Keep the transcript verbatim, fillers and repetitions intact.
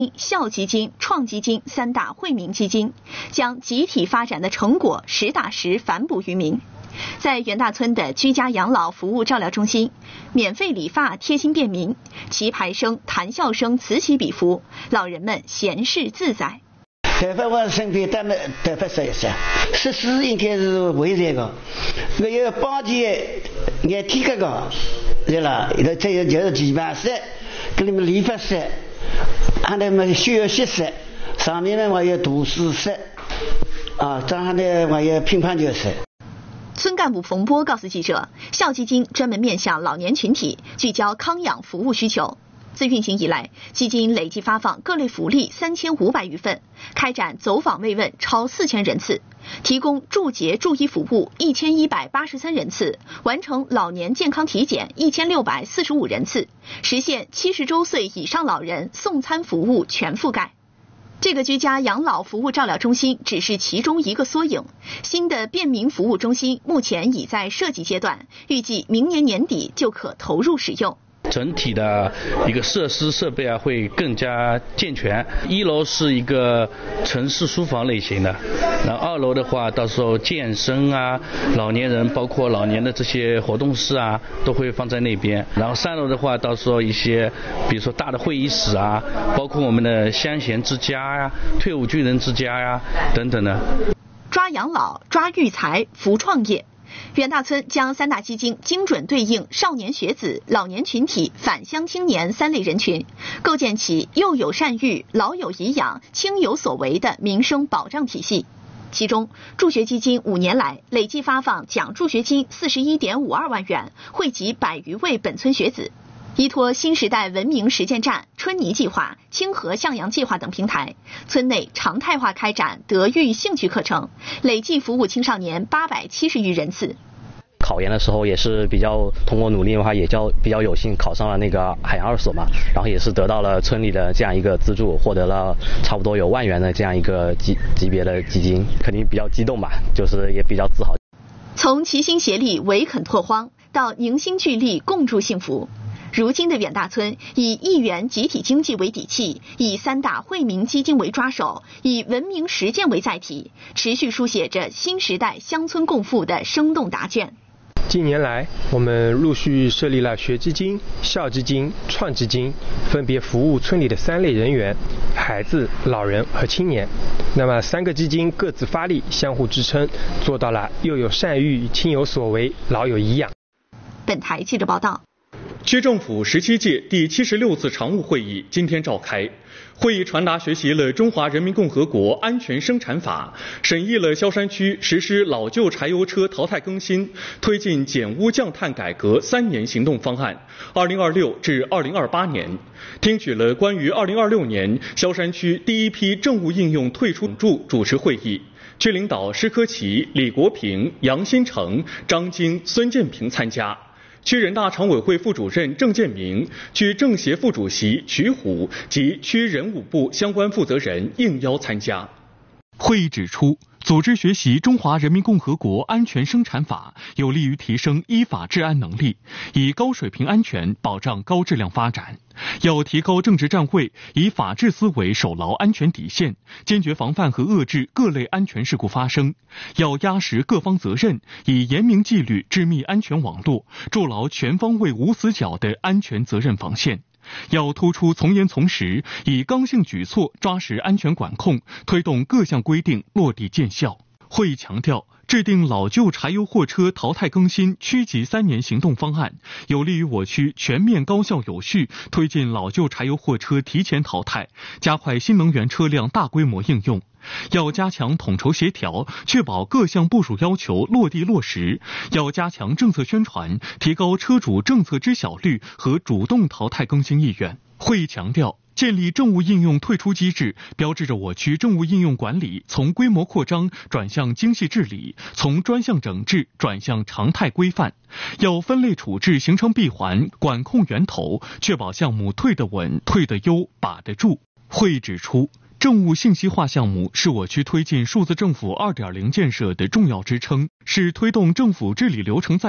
校基金、创基金三大惠民基金，将集体发展的成果实打实反哺于民。在袁大村的居家养老服务照料中心，免费理发贴心便民，棋牌声、谈笑声此起彼伏，老人们闲适自在。 头发我身边他们头发少一些，设施应该是完善的。我有帮姐眼体格个，对了，有这有就是棋牌室，给你们理发室，还有么休息室，上面呢我有读书室，啊，这样呢我有乒乓球室。 村干部冯波告诉记者，校基金专门面向老年群体，聚焦康养服务需求。自运行以来，基金累计发放各类福利三千五百余份，开展走访慰问超四千人次，提供助洁助医服务一千一百八十三人次，完成老年健康体检一千六百四十五人次，实现七十周岁以上老人送餐服务全覆盖。这个居家养老服务照料中心只是其中一个缩影，新的便民服务中心目前已在设计阶段，预计明年年底就可投入使用。 整体的一个设施设备啊会更加健全。一楼是一个城市书房类型的，然后二楼的话，到时候健身啊、老年人包括老年的这些活动室啊，都会放在那边。然后三楼的话，到时候一些比如说大的会议室啊，包括我们的乡闲之家呀、退伍军人之家呀等等的。 抓养老、抓育才、扶创业。袁大村将三大基金精准对应少年学子、老年群体、返乡青年三类人群，构建起幼有善育、老有颐养、青有所为的民生保障体系。其中，助学基金五年来累计发放奖助学金四十一点五二万元，惠及百余位本村学子。依托新时代文明实践站、春泥计划、清河向阳计划等平台，村内常态化开展德育兴趣课程，累计服务青少年八百七十余人次。 考研的时候也是比较通过努力的话，也较比较有幸考上了那个海洋二所嘛，然后也是得到了村里的这样一个资助，获得了差不多有万元的这样一个级级别的基金，肯定比较激动吧，就是也比较自豪。 从齐心协力围垦拓荒到凝心聚力共筑幸福。如今的远大村以一元集体经济为底气，以三大惠民基金为抓手，以文明实践为载体，持续书写着新时代乡村共富的生动答卷。 近年来，我们陆续设立了学基金、校基金、创基金，分别服务村里的三类人员：孩子、老人和青年。那么三个基金各自发力，相互支撑，做到了幼有善育、青有所为、老有颐养。 本台记者报道。 区政府十七届第七十六次常务会议今天召开，会议传达学习了《中华人民共和国安全生产法》，审议了萧山区实施老旧柴油车淘汰更新、推进减污降碳改革三年行动方案（二零二六至二零二八年），听取了关于二零二六年萧山区第一批政务应用退出助主持会议。区领导施科奇、李国平、杨新成、张晶、孙建平参加。区人大常委会副主任郑建明、区政协副主席徐虎及区人武部相关负责人应邀参加。 会议指出，组织学习《中华人民共和国安全生产法》，有利于提升依法治安能力，以高水平安全保障高质量发展。要提高政治站位，以法治思维守牢安全底线，坚决防范和遏制各类安全事故发生。要压实各方责任，以严明纪律织密安全网络，筑牢全方位无死角的安全责任防线。要突出从严从实，以刚性举措抓实安全管控，推动各项规定落地见效。会议强调，制定老旧柴油货车淘汰更新区级三年行动方案，有利于我区全面高效有序推进老旧柴油货车提前淘汰，加快新能源车辆大规模应用。要加强统筹协调，确保各项部署要求落地落实。要加强政策宣传，提高车主政策知晓率和主动淘汰更新意愿。会议强调，建立政务应用退出机制，标志着我区政务应用管理从规模扩张转向精细治理，从专项整治转向常态规范。要分类处置形成闭环，管控源头，确保项目退得稳、退得优、把得住。会议指出，政务信息化项目是我区推进数字政府 二点零 建设的重要支撑，是推动政府治理流程在